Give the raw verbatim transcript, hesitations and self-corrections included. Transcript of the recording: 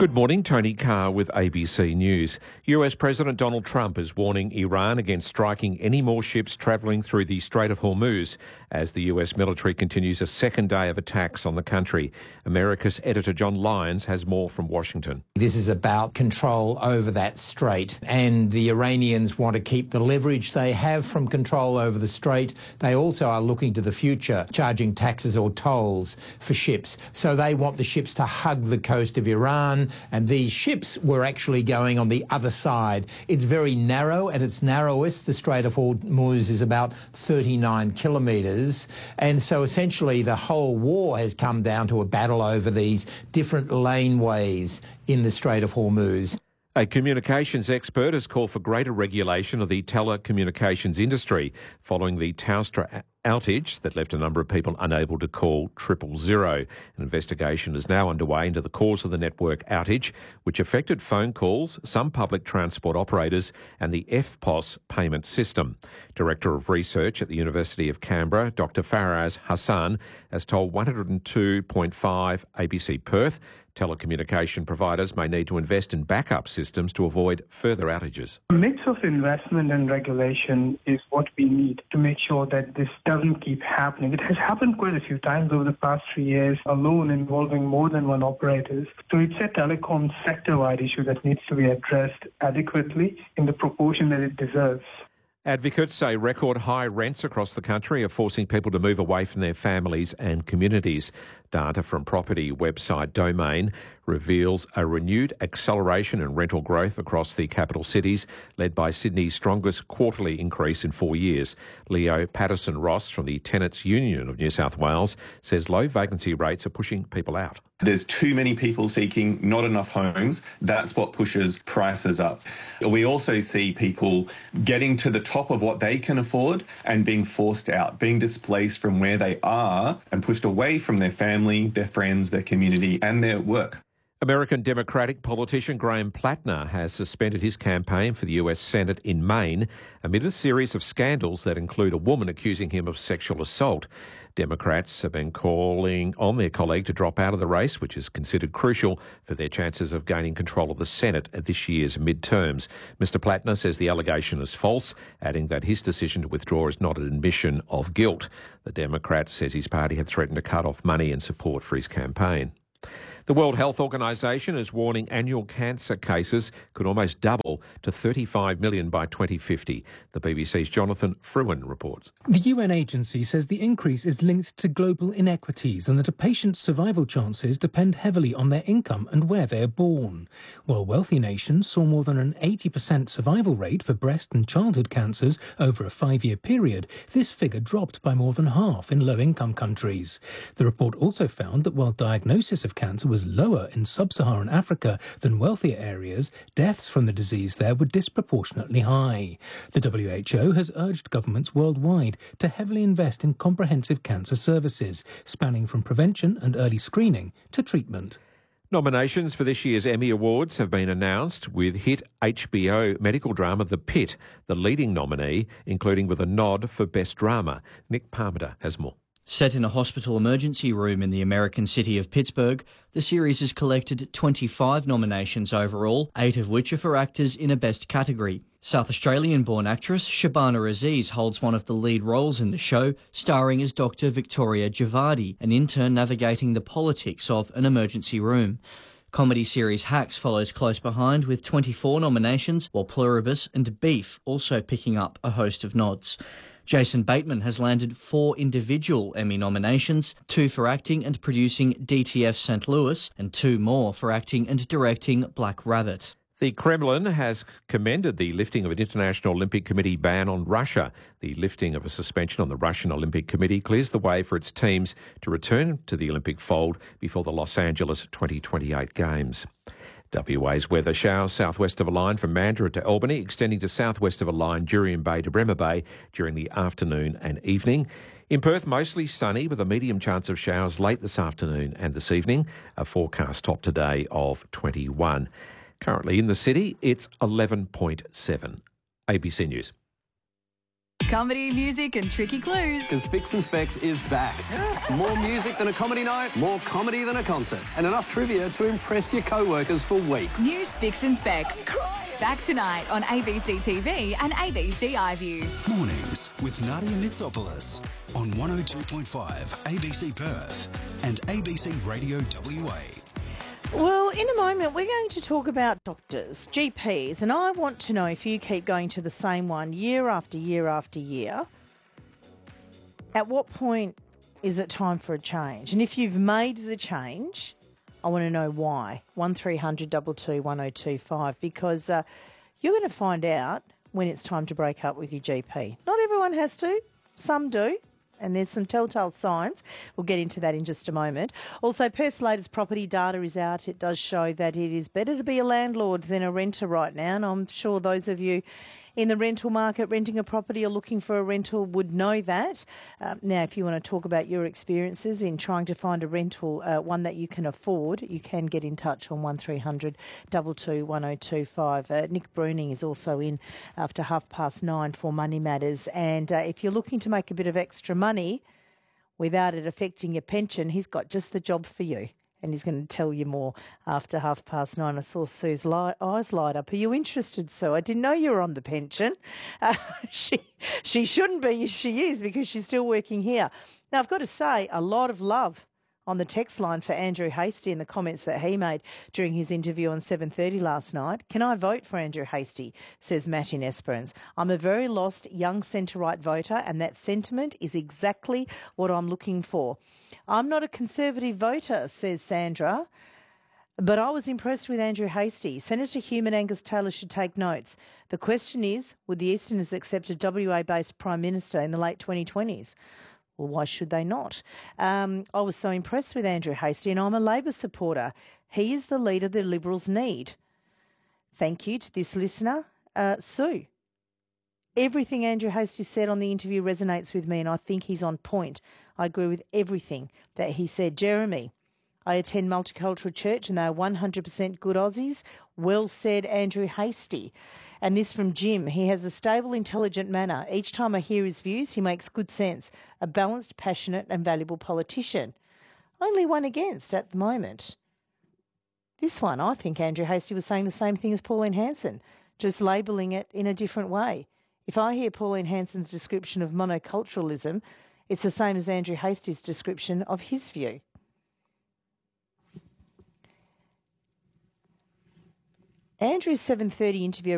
Good morning, Tony Carr with A B C News. U S President Donald Trump is warning Iran against striking any more ships travelling through the Strait of Hormuz as the U S military continues a second day of attacks on the country. America's editor John Lyons has more from Washington. This is about control over that strait, and the Iranians want to keep the leverage they have from control over the strait. They also are looking to the future, charging taxes or tolls for ships. So they want the ships to hug the coast of Iran, and these ships were actually going on the other side. It's very narrow. At its narrowest, the Strait of Hormuz is about thirty-nine kilometres. And so essentially the whole war has come down to a battle over these different laneways in the Strait of Hormuz. A communications expert has called for greater regulation of the telecommunications industry following the Telstra outage that left a number of people unable to call triple zero. An investigation is now underway into the cause of the network outage, which affected phone calls, some public transport operators and the F P O S payment system. Director of Research at the University of Canberra, Doctor Faraz Hassan, has told one oh two point five A B C Perth telecommunication providers may need to invest in backup systems to avoid further outages. A mix of investment and regulation is what we need to make sure that this doesn't keep happening. It has happened quite a few times over the past three years alone, involving more than one operator. So it's a telecom sector-wide issue that needs to be addressed adequately in the proportion that it deserves. Advocates say record high rents across the country are forcing people to move away from their families and communities. Data from property website Domain reveals a renewed acceleration in rental growth across the capital cities, led by Sydney's strongest quarterly increase in four years. Leo Patterson-Ross from the Tenants Union of New South Wales says low vacancy rates are pushing people out. There's too many people seeking not enough homes. That's what pushes prices up. We also see people getting to the top of what they can afford and being forced out, being displaced from where they are and pushed away from their family, their friends, their community and their work. American Democratic politician Graham Plattner has suspended his campaign for the U S Senate in Maine amid a series of scandals that include a woman accusing him of sexual assault. Democrats have been calling on their colleague to drop out of the race, which is considered crucial for their chances of gaining control of the Senate at this year's midterms. Mister Plattner says the allegation is false, adding that his decision to withdraw is not an admission of guilt. The Democrat says his party had threatened to cut off money and support for his campaign. The World Health Organisation is warning annual cancer cases could almost double to thirty-five million by twenty fifty. The B B C's Jonathan Fruin reports. The U N agency says the increase is linked to global inequities and that a patient's survival chances depend heavily on their income and where they are born. While wealthy nations saw more than an eighty percent survival rate for breast and childhood cancers over a five-year period, this figure dropped by more than half in low-income countries. The report also found that while diagnosis of cancer was lower in sub-Saharan Africa than wealthier areas, deaths from the disease there were disproportionately high. The W H O has urged governments worldwide to heavily invest in comprehensive cancer services, spanning from prevention and early screening to treatment. Nominations for this year's Emmy Awards have been announced, with hit H B O medical drama The Pit the leading nominee, including with a nod for Best Drama. Nick Parmenter has more. Set in a hospital emergency room in the American city of Pittsburgh, the series has collected twenty-five nominations overall, eight of which are for actors in a Best category. South Australian-born actress Shabana Aziz holds one of the lead roles in the show, starring as Doctor Victoria Javadi, an intern navigating the politics of an emergency room. Comedy series Hacks follows close behind with twenty-four nominations, while Pluribus and Beef also picking up a host of nods. Jason Bateman has landed four individual Emmy nominations, two for acting and producing D T F Saint Louis, and two more for acting and directing Black Rabbit. The Kremlin has commended the lifting of an International Olympic Committee ban on Russia. The lifting of a suspension on the Russian Olympic Committee clears the way for its teams to return to the Olympic fold before the Los Angeles twenty twenty-eight Games. W A's weather: showers southwest of a line from Mandurah to Albany, extending to southwest of a line Jurien Bay to Bremer Bay during the afternoon and evening. In Perth, mostly sunny with a medium chance of showers late this afternoon and this evening. A forecast top today of twenty-one. Currently in the city, it's eleven point seven. A B C News. Comedy, music and tricky clues. Because Spicks and Specs is back. Yeah. More music than a comedy night, more comedy than a concert, and enough trivia to impress your co-workers for weeks. New Spicks and Specs. Back tonight on A B C T V and A B C iView. Mornings with Nadia Mitsopoulos on one oh two point five A B C Perth and A B C Radio W A. Well, in a moment, we're going to talk about doctors, G Ps, and I want to know if you keep going to the same one year after year after year, at what point is it time for a change? And if you've made the change, I want to know why. one three hundred two two one oh two five, because uh, you're going to find out when it's time to break up with your G P. Not everyone has to, some do. And there's some telltale signs. We'll get into that in just a moment. Also, Perth's latest property data is out. It does show that it is better to be a landlord than a renter right now. And I'm sure those of you in the rental market, renting a property or looking for a rental would know that. Uh, now, if you want to talk about your experiences in trying to find a rental, uh, one that you can afford, you can get in touch on one three hundred two two one oh two five. Uh, Nick Bruning is also in after half past nine for Money Matters. And uh, if you're looking to make a bit of extra money without it affecting your pension, he's got just the job for you. And he's going to tell you more after half past nine. I saw Sue's li- eyes light up. Are you interested, Sue? I didn't know you were on the pension. Uh, she she shouldn't be. She is, because she's still working here. Now, I've got to say, a lot of love on the text line for Andrew Hastie and the comments that he made during his interview on seven thirty last night. Can I vote for Andrew Hastie, says Matt in Esperance. I'm a very lost young centre-right voter, and that sentiment is exactly what I'm looking for. I'm not a Conservative voter, says Sandra, but I was impressed with Andrew Hastie. Senator Hume and Angus Taylor should take notes. The question is, would the Easterners accept a W A-based Prime Minister in the late twenty twenties? Well, why should they not? Um, I was so impressed with Andrew Hastie, and I'm a Labor supporter. He is the leader the Liberals need. Thank you to this listener, uh, Sue. Everything Andrew Hastie said on the interview resonates with me, and I think he's on point. I agree with everything that he said. Jeremy, I attend Multicultural Church, and they are one hundred percent good Aussies. Well said, Andrew Hastie. And this from Jim. He has a stable, intelligent manner. Each time I hear his views, he makes good sense. A balanced, passionate and valuable politician. Only one against at the moment. This one, I think Andrew Hastie was saying the same thing as Pauline Hanson, just labelling it in a different way. If I hear Pauline Hanson's description of monoculturalism, it's the same as Andrew Hastie's description of his view. Andrew's seven thirty interview